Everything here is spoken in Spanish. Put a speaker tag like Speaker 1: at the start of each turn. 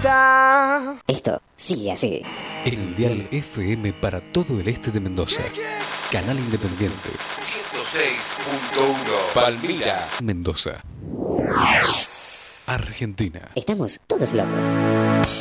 Speaker 1: gusta.
Speaker 2: Esto sigue así.
Speaker 3: El dial FM para todo el este de Mendoza. Canal Independiente.
Speaker 4: 106.1 Palmira,
Speaker 3: Mendoza. Argentina.
Speaker 2: Estamos todos locos.